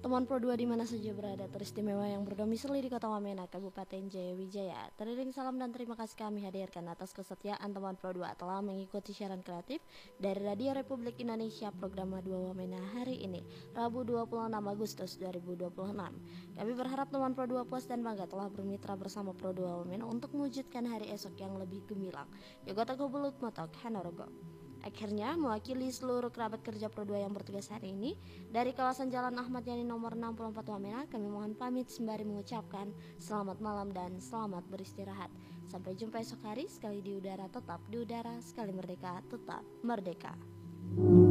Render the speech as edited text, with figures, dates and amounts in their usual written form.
teman Pro 2 di mana saja berada, teristimewa yang berdomisili di Kota Wamena, Kabupaten Jayawijaya. Teriring salam dan terima kasih kami hadirkan atas kesetiaan teman Pro 2 telah mengikuti siaran kreatif dari Radio Republik Indonesia program 2 Wamena hari ini, Rabu 26 Agustus 2026. Kami berharap teman Pro 2 puas dan bangga telah bermitra bersama Pro 2 Wamena untuk mewujudkan hari esok yang lebih gemilang. Yogota Gobuluk Motok Hanorogo. Akhirnya, mewakili seluruh kerabat kerja Pro 2 yang bertugas hari ini, dari kawasan Jalan Ahmad Yani nomor 64 Wamena, kami mohon pamit sembari mengucapkan selamat malam dan selamat beristirahat. Sampai jumpa esok hari, sekali di udara tetap di udara, sekali merdeka tetap merdeka.